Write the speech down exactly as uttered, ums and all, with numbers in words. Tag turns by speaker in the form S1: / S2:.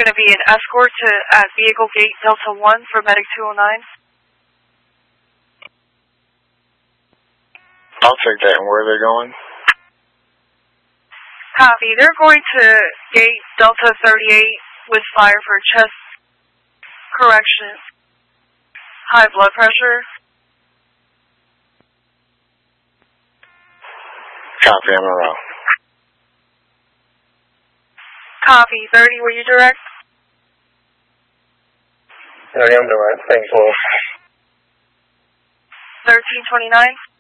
S1: going to be an escort to at Vehicle Gate Delta one for Medic two oh nine.
S2: I'll take that. And where are they going?
S1: Copy. They're going to Gate Delta thirty-eight with fire for chest correction, high blood pressure.
S2: Copy, I'm around.
S1: Copy. thirty, were you direct?
S3: thirty, I'm direct. Thanks, Will.
S1: thirteen twenty-nine.